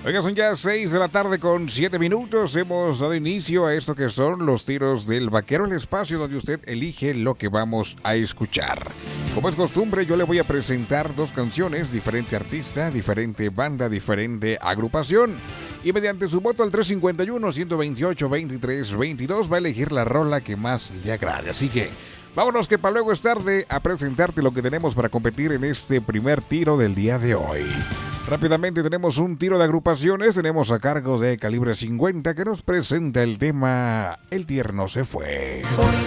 Oiga, son ya 6 de la tarde con 7 minutos. Hemos dado inicio a esto que son los tiros del vaquero, el espacio donde usted elige lo que vamos a escuchar. Como es costumbre, yo le voy a presentar dos canciones, diferente artista, diferente banda, diferente agrupación. Y mediante su voto al 351-128-23-22 va a elegir la rola que más le agrade. Así que vámonos, que para luego es tarde, a presentarte lo que tenemos para competir en este primer tiro del día de hoy. Rápidamente tenemos un tiro de agrupaciones. Tenemos a cargo de Calibre 50 que nos presenta el tema El tierno se fue. Hoy